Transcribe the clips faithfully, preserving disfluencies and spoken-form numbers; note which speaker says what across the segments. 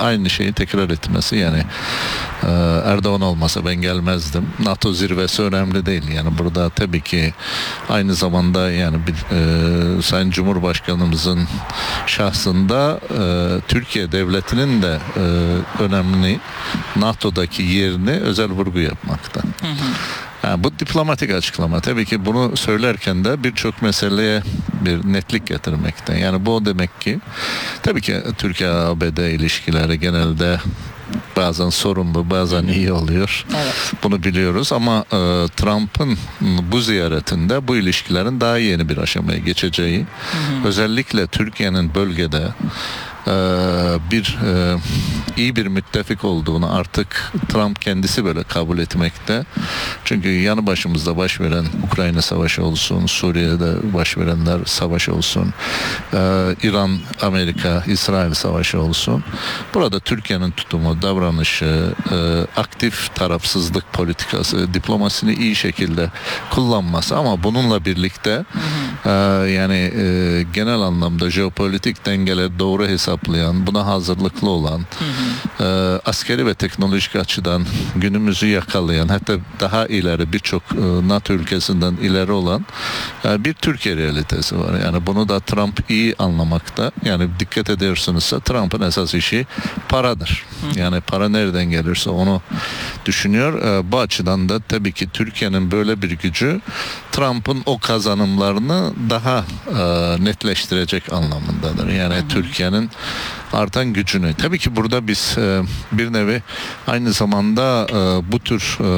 Speaker 1: aynı şeyi tekrar etmesi. Yani e, Erdoğan olmasa ben gelmezdim. NATO zirvesi önemli değil. Yani burada tabii ki aynı zamanda yani bir e, Sayın Cumhurbaşkanımızın şahsında e, Türkiye devletinin de e, önemli NATO'daki yerini özel vurgu yapmakta. Hı hı. Yani bu diplomatik açıklama. Tabii ki bunu söylerken de birçok meseleye bir netlik getirmekte. Yani bu demek ki tabii ki Türkiye-A B D ilişkileri genelde bazen sorunlu, bazen iyi oluyor. Evet. Bunu biliyoruz ama e, Trump'ın bu ziyaretinde bu ilişkilerin daha yeni bir aşamaya geçeceği, hı hı. özellikle Türkiye'nin bölgede e, bir e, iyi bir müttefik olduğunu artık Trump kendisi böyle kabul etmekte. Çünkü yanı başımızda baş veren Ukrayna Savaşı olsun, Suriye'de baş verenler savaşı olsun, e, İran, Amerika, İsrail Savaşı olsun. Burada Türkiye'nin tutumu, davranışı, e, aktif tarafsızlık politikası, diplomasini iyi şekilde kullanması ama bununla birlikte hı hı. E, yani e, genel anlamda jeopolitik dengeleri doğru hesaplayan, buna hazırlıklı olan, hı hı. E, askeri ve teknolojik açıdan günümüzü yakalayan, hatta daha ileri birçok e, NATO ülkesinden ileri olan e, bir Türkiye realitesi var. Yani bunu da Trump iyi anlamakta. Yani dikkat ediyorsunuzsa Trump'ın esas işi paradır. Hı. Yani para nereden gelirse onu düşünüyor. E, bu açıdan da tabii ki Türkiye'nin böyle bir gücü Trump'ın o kazanımlarını daha e, netleştirecek anlamındadır. Yani hı hı. Türkiye'nin artan gücünü. Tabii ki burada biz e, bir nevi aynı zamanda e, bu tür e,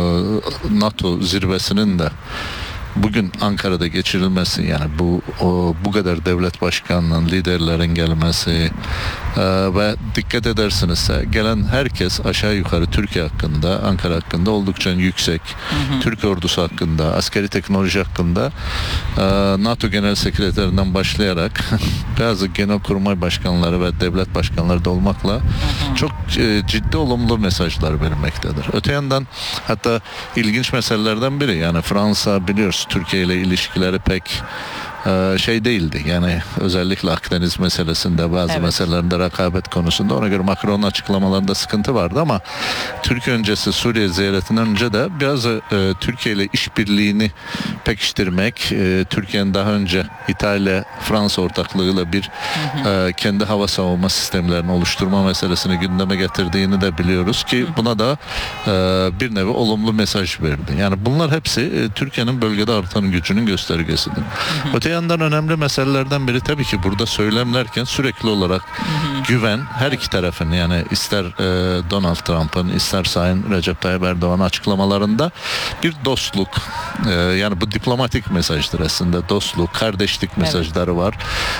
Speaker 1: NATO zirvesinin de bugün Ankara'da geçirilmesi, yani bu o, bu kadar devlet başkanının, liderlerin gelmesi e, ve dikkat edersiniz gelen herkes aşağı yukarı Türkiye hakkında, Ankara hakkında oldukça yüksek. Hı hı. Türk ordusu hakkında, askeri teknoloji hakkında e, NATO Genel Sekreterinden başlayarak bazı genelkurmay başkanları ve devlet başkanları da olmakla hı hı. çok e, ciddi olumlu mesajlar vermektedir. Öte yandan hatta ilginç meselelerden biri, yani Fransa biliyoruz Türkiye ile ilişkileri pek e, şey değildi. Yani özellikle Akdeniz meselesinde, bazı evet. meselelerinde, rekabet konusunda ona göre Macron'un açıklamalarında sıkıntı vardı ama Türkiye öncesi Suriye ziyaretinden önce de biraz e, Türkiye ile işbirliğini pekiştirmek, e, Türkiye'nin daha önce İtalya, Fransa ortaklığıyla bir hı hı. E, kendi hava savunma sistemlerini oluşturma meselesini gündeme getirdiğini de biliyoruz ki hı. buna da e, bir nevi olumlu mesaj verdi. Yani bunlar hepsi e, Türkiye'nin bölgede artan gücünün göstergesidir. Hı hı. Öte yandan önemli meselelerden biri tabii ki burada söylemlerken sürekli olarak hı hı. güven her iki tarafın, yani ister e, Donald Trump'ın ister Sayın Recep Tayyip Erdoğan açıklamalarında bir dostluk, e, yani bu diplomatik mesajdır aslında, dostluk, kardeşlik mesajları evet. var.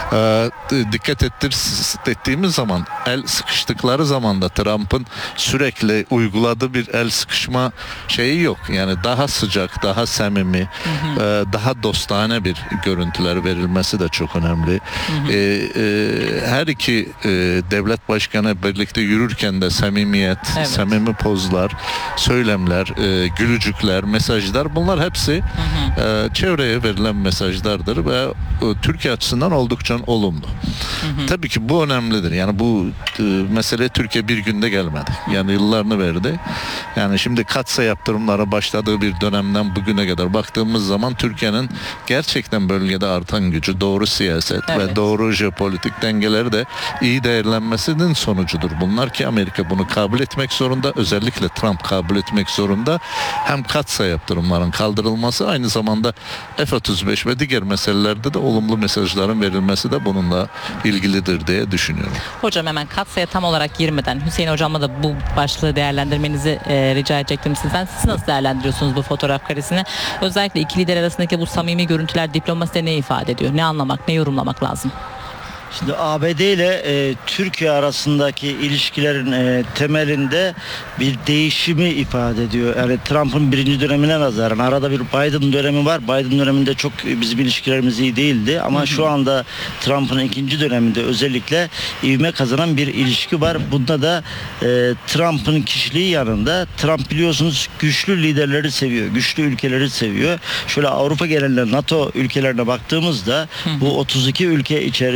Speaker 1: E, dikkat ettir, ettiğimiz zaman el sıkıştıkları zaman da Trump'ın sürekli uyguladığı bir el sıkışma şeyi yok. Yani daha sıcak, daha samimi, hı hı. E, daha dostane bir görüntüler verilmesi de çok önemli. Hı hı. E, e, her iki e, devlet başkanı birlikte yürürken de samimiyet, evet. samimi pozlar, söylemler, e, gülücükler, mesajlar, bunlar hepsi hı hı. E, çevreye verilen mesajlardır ve e, Türkiye açısından oldukça olumlu. Hı hı. Tabii ki bu önemlidir. Yani bu e, mesele Türkiye bir günde gelmedi. Yani yıllarını verdi. Yani şimdi katsa yaptırımlara başladığı bir dönemden bugüne kadar baktığımız zaman Türkiye'nin gerçekten bölgede artan gücü, doğru siyaset evet. ve doğru jeopolitik dengeleri de iyi değerlenmesinin sonucudur bunlar ki Amerika bunu kabul etmek zorunda. Özellikle Trump kabul etmek zorunda. Hem katsa yaptırımların kaldırılması, aynı zamanda F otuz beş ve diğer meselelerde de olumlu mesajların verilmesi de bununla ilgilidir diye düşünüyorum.
Speaker 2: Hocam hemen katsaya tam olarak girmeden Hüseyin Hocam'la da bu başlığı değerlendirmenizi e, rica edecektim sizden. Siz nasıl değerlendiriyorsunuz bu fotoğraf karesini? Özellikle iki lider arasındaki bu samimi görüntüler diplomaside ne ifade ediyor? Ne anlamak, ne yorumlamak lazım?
Speaker 3: Şimdi A B D ile e, Türkiye arasındaki ilişkilerin e, temelinde bir değişimi ifade ediyor. Yani Trump'ın birinci dönemine nazaran arada bir Biden dönemi var. Biden döneminde çok bizim ilişkilerimiz iyi değildi ama hı hı. şu anda Trump'ın ikinci döneminde özellikle ivme kazanan bir ilişki var. Bunda da e, Trump'ın kişiliği yanında, Trump biliyorsunuz güçlü liderleri seviyor, güçlü ülkeleri seviyor. Şöyle Avrupa genelinde NATO ülkelerine baktığımızda hı hı. bu otuz iki ülke içerisinde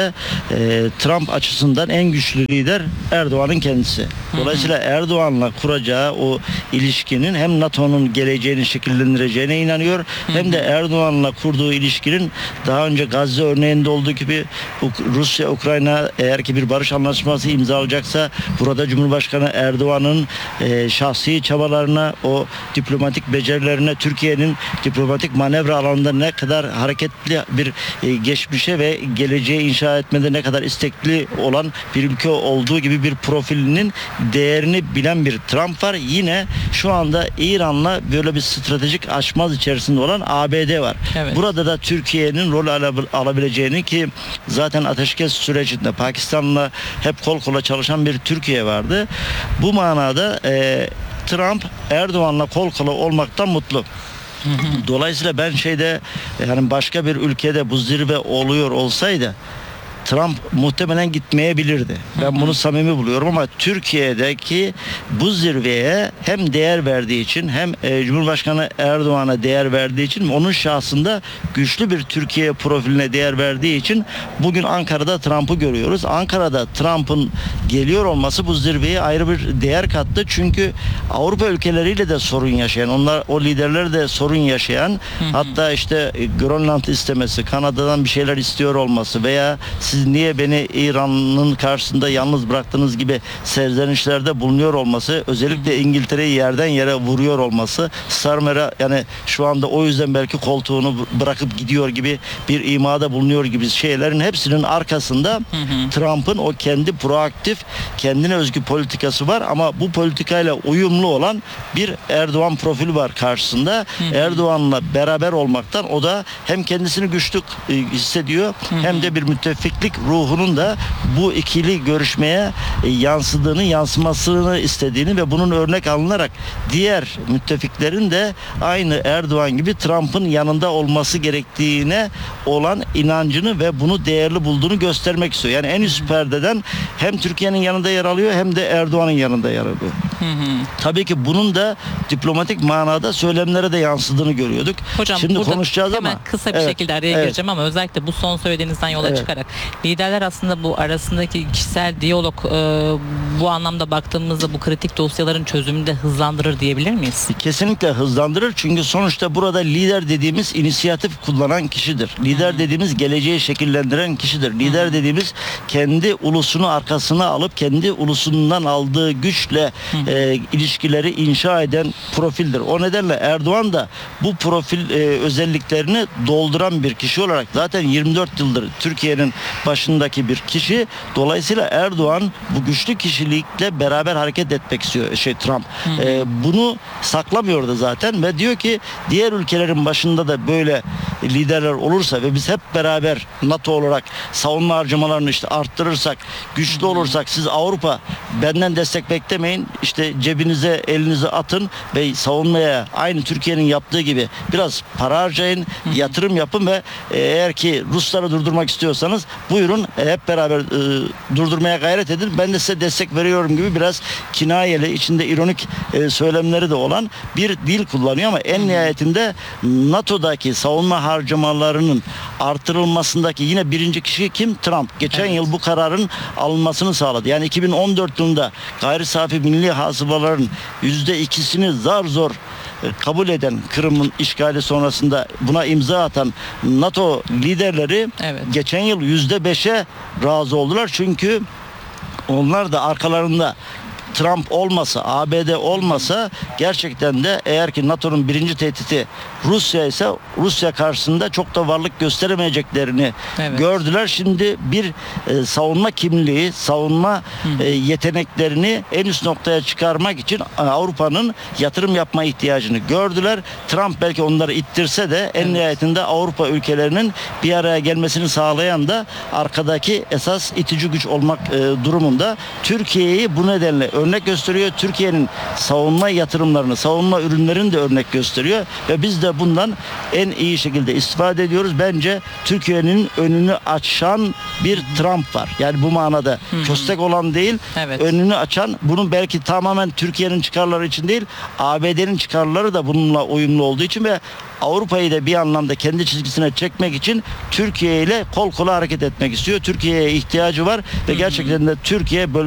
Speaker 3: de e, Trump açısından en güçlü lider Erdoğan'ın kendisi. Dolayısıyla Erdoğan'la kuracağı o ilişkinin hem NATO'nun geleceğini şekillendireceğine inanıyor, hem de Erdoğan'la kurduğu ilişkinin daha önce Gazze örneğinde olduğu gibi Rusya Ukrayna eğer ki bir barış anlaşması imzalayacaksa burada Cumhurbaşkanı Erdoğan'ın e, şahsi çabalarına, o diplomatik becerilerine, Türkiye'nin diplomatik manevra alanında ne kadar hareketli bir e, geçmişe ve geleceğe inşa etmede ne kadar istekli olan bir ülke olduğu gibi bir profilinin değerini bilen bir Trump var. Yine şu anda İran'la böyle bir stratejik aşmaz içerisinde olan A B D var.
Speaker 2: Evet. Burada
Speaker 3: da Türkiye'nin rol alabileceğini, ki zaten ateşkes sürecinde Pakistan'la hep kol kola çalışan bir Türkiye vardı. Bu manada e, Trump Erdoğan'la kol kola olmaktan mutlu. Dolayısıyla ben şeyde, yani başka bir ülkede bu zirve oluyor olsaydı Trump muhtemelen gitmeyebilirdi. Ben bunu samimi buluyorum ama Türkiye'deki bu zirveye hem değer verdiği için, hem e, Cumhurbaşkanı Erdoğan'a değer verdiği için, onun şahsında güçlü bir Türkiye profiline değer verdiği için bugün Ankara'da Trump'ı görüyoruz. Ankara'da Trump'ın geliyor olması bu zirveye ayrı bir değer kattı. Çünkü Avrupa ülkeleriyle de sorun yaşayan, onlar o liderler de sorun yaşayan, hı hı. hatta işte Grönland istemesi, Kanada'dan bir şeyler istiyor olması veya siz niye beni İran'ın karşısında yalnız bıraktığınız gibi serzenişlerde bulunuyor olması, özellikle İngiltere'yi yerden yere vuruyor olması, Starmer'a yani şu anda o yüzden belki koltuğunu bırakıp gidiyor gibi bir imada bulunuyor gibi şeylerin hepsinin arkasında hı hı. Trump'ın o kendi proaktif, kendine özgü politikası var ama bu politikayla uyumlu olan bir Erdoğan profili var karşısında. Hı hı. Erdoğan'la beraber olmaktan o da hem kendisini güçlü hissediyor, hı hı. hem de bir müttefiklik ruhunun da bu ikili görüşmeye yansıdığını, yansımasını istediğini ve bunun örnek alınarak diğer müttefiklerin de aynı Erdoğan gibi Trump'ın yanında olması gerektiğine olan inancını ve bunu değerli bulduğunu göstermek istiyor. Yani en üst perdeden hem Türkiye'nin yanında yer alıyor hem de Erdoğan'ın yanında yer alıyor. Hı hı. Tabii ki bunun da diplomatik manada söylemlere de yansıdığını görüyorduk.
Speaker 2: Hocam,
Speaker 3: şimdi konuşacağız
Speaker 2: hemen
Speaker 3: ama
Speaker 2: kısa bir
Speaker 3: evet,
Speaker 2: şekilde araya
Speaker 3: evet.
Speaker 2: gireceğim ama özellikle bu son söylediğinizden yola evet. çıkarak liderler aslında bu arasındaki kişisel diyalog e, bu anlamda baktığımızda bu kritik dosyaların çözümünü de hızlandırır diyebilir miyiz? Kesinlikle
Speaker 3: hızlandırır, çünkü sonuçta burada lider dediğimiz inisiyatif kullanan kişidir. Lider hmm. dediğimiz geleceği şekillendiren kişidir. Lider hmm. dediğimiz kendi ulusunu arkasına alıp kendi ulusundan aldığı güçle hmm. e, ilişkileri inşa eden profildir. O nedenle Erdoğan da bu profil e, özelliklerini dolduran bir kişi olarak zaten yirmi dört yıldır Türkiye'nin başındaki bir kişi. Dolayısıyla Erdoğan bu güçlü kişilikle beraber hareket etmek istiyor şey Trump. Hı hı. Ee, bunu saklamıyordu zaten ve diyor ki diğer ülkelerin başında da böyle liderler olursa ve biz hep beraber NATO olarak savunma harcamalarını işte arttırırsak, güçlü hı hı. olursak, siz Avrupa benden destek beklemeyin, işte cebinize elinizi atın ve savunmaya aynı Türkiye'nin yaptığı gibi biraz para harcayın, hı hı. yatırım yapın ve eğer ki Rusları durdurmak istiyorsanız buyurun hep beraber e, durdurmaya gayret edin. Ben de size destek veriyorum gibi biraz kinayeli, içinde ironik e, söylemleri de olan bir dil kullanıyor ama en nihayetinde NATO'daki savunma harcamalarının artırılmasındaki yine birinci kişi kim? Trump. Geçen evet. yıl bu kararın alınmasını sağladı. Yani iki bin on dört yılında gayri safi milli hasılaların yüzde ikisini zar zor kabul eden, Kırım'ın işgali sonrasında buna imza atan NATO liderleri evet. geçen yıl yüzde beşe razı oldular. Çünkü onlar da arkalarında Trump olmasa, A B D olmasa gerçekten de eğer ki NATO'nun birinci tehdidi Rusya ise Rusya karşısında çok da varlık gösteremeyeceklerini evet. gördüler. Şimdi bir e, savunma kimliği, savunma e, yeteneklerini en üst noktaya çıkarmak için Avrupa'nın yatırım yapma ihtiyacını gördüler. Trump belki onları ittirse de en evet. nihayetinde Avrupa ülkelerinin bir araya gelmesini sağlayan da arkadaki esas itici güç olmak e, durumunda. Türkiye'yi bu nedenle örnek gösteriyor. Türkiye'nin savunma yatırımlarını, savunma ürünlerini de örnek gösteriyor ve biz de bundan en iyi şekilde istifade ediyoruz. Bence Türkiye'nin önünü açan bir Trump var. Yani bu manada köstek olan değil,
Speaker 2: Evet.
Speaker 3: önünü açan, bunun belki tamamen Türkiye'nin çıkarları için değil, A B D'nin çıkarları da bununla uyumlu olduğu için ve Avrupa'yı da bir anlamda kendi çizgisine çekmek için Türkiye ile kol kola hareket etmek istiyor. Türkiye'ye ihtiyacı var ve gerçekten de Türkiye böyle